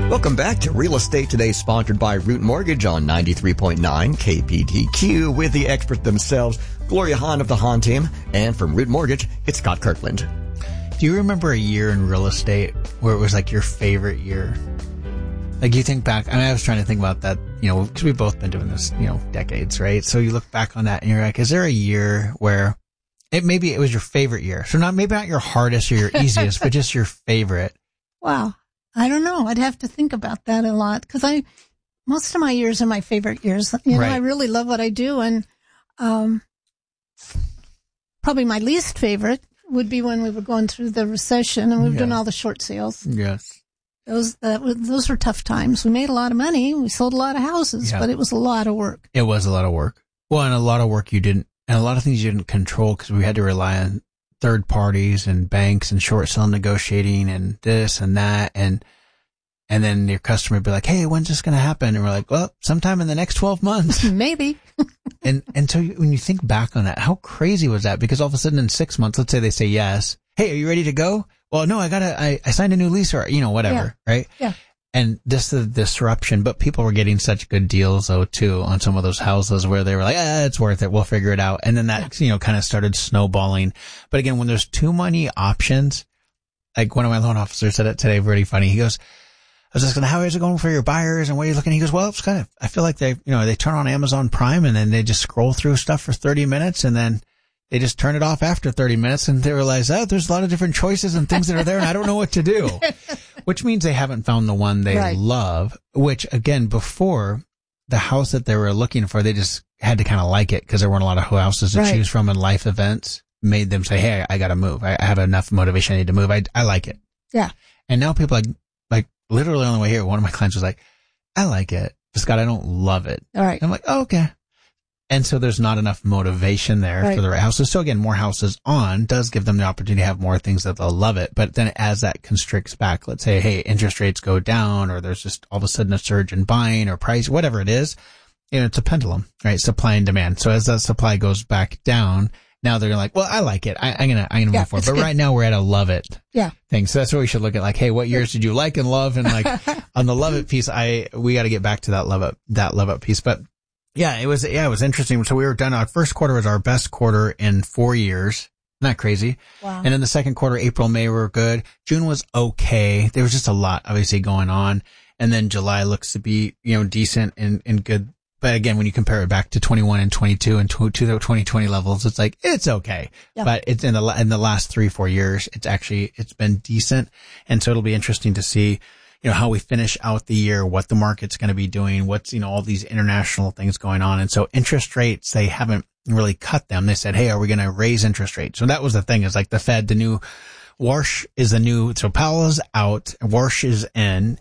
Welcome back to Real Estate Today, sponsored by Root Mortgage on 93.9 KPTQ with the experts themselves, Gloria Hahn of the Hahn team, and from Root Mortgage, it's Scott Kirkland. Do you remember a year in real estate where it was like your favorite year? Like you think back, I mean, I was trying to think about that, because we've both been doing this, decades, right? So you look back on that and you're like, is there a year where maybe it was your favorite year? So maybe not your hardest or your easiest, but just your favorite. Wow. I don't know. I'd have to think about that a lot because most of my years are my favorite years. Right. I really love what I do. And, probably my least favorite would be when we were going through the recession and we were doing all the short sales. Yes. Those were tough times. We made a lot of money. We sold a lot of houses, but it was a lot of work. It was a lot of work. Well, and a lot of work and a lot of things you didn't control because we had to rely on third parties and banks and short sale negotiating and this and that. And then your customer would be like, hey, when's this going to happen? And we're like, well, sometime in the next 12 months. Maybe. and so when you think back on that, how crazy was that? Because all of a sudden in 6 months, let's say they say yes. Hey, are you ready to go? Well, no, I signed a new lease or, whatever. Yeah. Right. Yeah. And this is the disruption, but people were getting such good deals though too on some of those houses where they were like, it's worth it. We'll figure it out. And then that, kind of started snowballing. But again, when there's too many options, like one of my loan officers said it today, pretty funny. He goes, I was asking, how is it going for your buyers and what are you looking? He goes, well, it's I feel like they turn on Amazon Prime and then they just scroll through stuff for 30 minutes and then they just turn it off after 30 minutes and they realize, there's a lot of different choices and things that are there and I don't know what to do. Which means they haven't found the one they love, which again, before the house that they were looking for, they just had to kind of like it because there weren't a lot of houses to choose from and life events made them say, hey, I got to move. I have enough motivation. I need to move. I like it. Yeah. And now people like literally on the way here, one of my clients was like, I like it. Scott, I don't love it. All right. I'm like, oh, okay. And so there's not enough motivation there for the right houses. So again, more houses on does give them the opportunity to have more things that they'll love it. But then as that constricts back, let's say, hey, interest rates go down or there's just all of a sudden a surge in buying or price, whatever it is, it's a pendulum, right? Supply and demand. So as that supply goes back down, now they're like, well, I like it. I'm gonna move forward. But right now we're at a love it thing. So that's what we should look at. Like, hey, what years did you like and love? And like on the love it piece, we got to get back to that love it piece. But yeah, it was interesting. So we were done. Our first quarter was our best quarter in 4 years. Not crazy. Wow. And in the second quarter, April, May were good. June was okay. There was just a lot obviously going on. And then July looks to be, decent and good. But again, when you compare it back to 21 and 22 and to the 2020 levels, it's like, it's okay. Yeah. But it's in the last 3-4 years, it's been decent. And so it'll be interesting to see, how we finish out the year, what the market's going to be doing, what's, all these international things going on. And so interest rates, they haven't really cut them. They said, hey, are we going to raise interest rates? So that was the thing is like the Fed, the new Warsh is the new, so Powell is out, Warsh is in,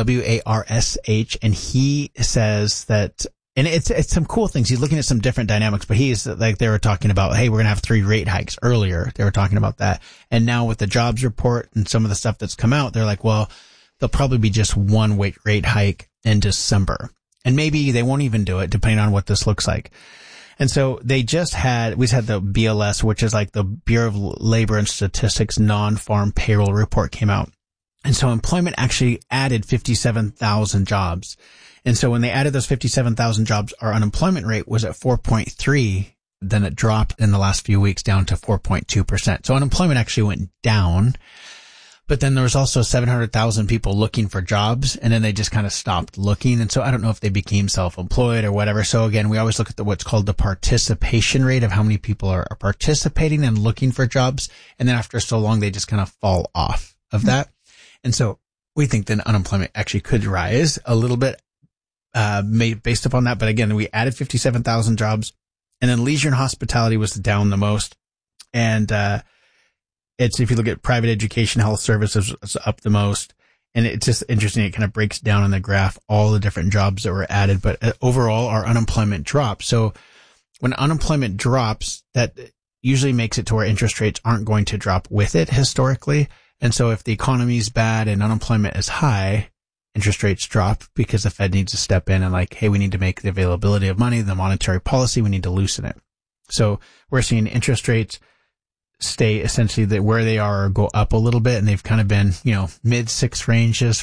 Warsh, and he says that, and it's some cool things. He's looking at some different dynamics, but he's like, they were talking about, hey, we're going to have 3 rate hikes earlier. They were talking about that. And now with the jobs report and some of the stuff that's come out, they're like, well, there'll probably be just 1 rate hike in December. And maybe they won't even do it depending on what this looks like. And so we just had the BLS, which is like the Bureau of Labor and Statistics non-farm payroll report came out. And so employment actually added 57,000 jobs. And so when they added those 57,000 jobs, our unemployment rate was at 4.3. Then it dropped in the last few weeks down to 4.2%. So unemployment actually went down. But then there was also 700,000 people looking for jobs, and then they just kind of stopped looking. And so I don't know if they became self-employed or whatever. So again, we always look at what's called the participation rate of how many people are participating and looking for jobs. And then after so long, they just kind of fall off of that. And so we think then unemployment actually could rise a little bit, based upon that. But again, we added 57,000 jobs, and then leisure and hospitality was down the most. And, it's, if you look at private education, health services is up the most. And it's just interesting. It kind of breaks down on the graph, all the different jobs that were added. But overall, our unemployment dropped. So when unemployment drops, that usually makes it to where interest rates aren't going to drop with it historically. And so if the economy is bad and unemployment is high, interest rates drop because the Fed needs to step in and like, hey, we need to make the availability of money, the monetary policy, we need to loosen it. So we're seeing interest rates stay essentially where they are or go up a little bit. And they've kind of been, mid 6 ranges